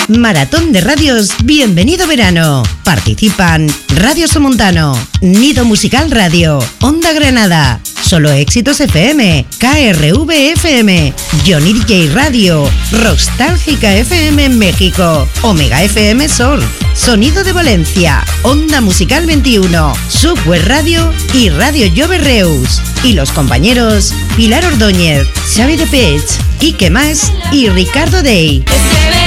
Maratón de Radios Bienvenido Verano. Participan Radio Somontano, Nido Musical Radio, Onda Granada, Solo Éxitos FM, KRV FM, Johnny DJ Radio, Nostálgica FM México, Omega FM Sur, Sonido de Valencia, Onda Musical 21, Subway Radio y Radio Jove Reus. Y los compañeros Pilar Ordóñez, Xavi de Pech, Quique Mas y Ricardo Dey.